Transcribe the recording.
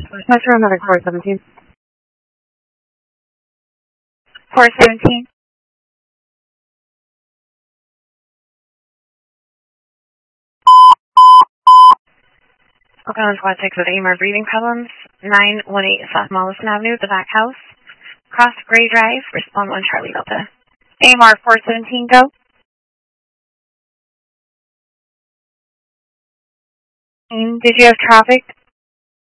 Let's run another 417. 417. Oakland Squad 6 with AMR breathing problems. 918 South Mollison Avenue, the back house. Cross Gray Drive, respond 1 Charlie Delta. AMR 417, go. Did you have traffic